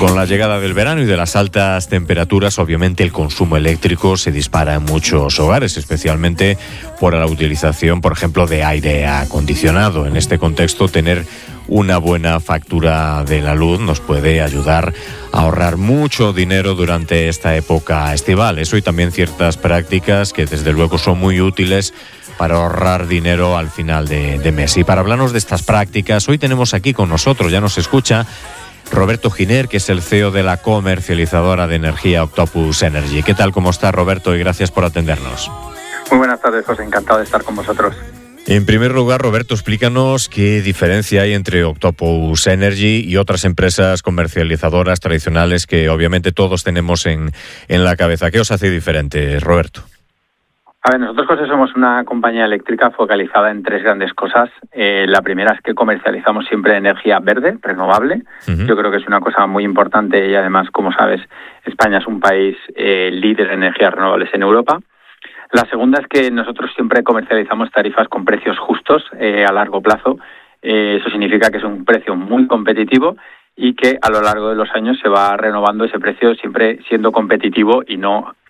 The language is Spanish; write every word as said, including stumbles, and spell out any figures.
Con la llegada del verano y de las altas temperaturas, obviamente el consumo eléctrico se dispara en muchos hogares, especialmente por la utilización, por ejemplo, de aire acondicionado. En este contexto, tener una buena factura de la luz nos puede ayudar a ahorrar mucho dinero durante esta época estival. Eso y también ciertas prácticas que desde luego son muy útiles para ahorrar dinero al final de, de mes. Y para hablarnos de estas prácticas, hoy tenemos aquí con nosotros, ya nos escucha, Roberto Giner, que es el C E O de la comercializadora de energía Octopus Energy. ¿Qué tal? ¿Cómo está, Roberto? Y gracias por atendernos. Muy buenas tardes, José. Encantado de estar con vosotros. En primer lugar, Roberto, explícanos qué diferencia hay entre Octopus Energy y otras empresas comercializadoras tradicionales que obviamente todos tenemos en, en la cabeza. ¿Qué os hace diferente, Roberto? A ver, nosotros, José, somos una compañía eléctrica focalizada en tres grandes cosas. Eh, la primera es que comercializamos siempre energía verde, renovable. Uh-huh. Yo creo que es una cosa muy importante y además, como sabes, España es un país eh, líder en energías renovables en Europa. La segunda es que nosotros siempre comercializamos tarifas con precios justos eh, a largo plazo. Eh, eso significa que es un precio muy competitivo y que a lo largo de los años se va renovando ese precio siempre siendo competitivo y no